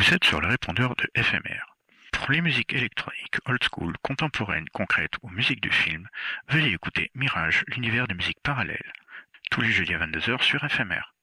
Vous êtes sur le répondeur de FMR. Pour les musiques électroniques, old school, contemporaines, concrètes ou musique de film, veuillez écouter Mirage, l'univers des musiques parallèles. Tous les jeudis à 22h sur FMR.